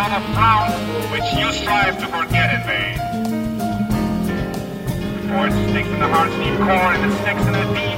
are the frowns which you strive to forget in vain. For it sticks in the heart's deep core, and it sticks in the deep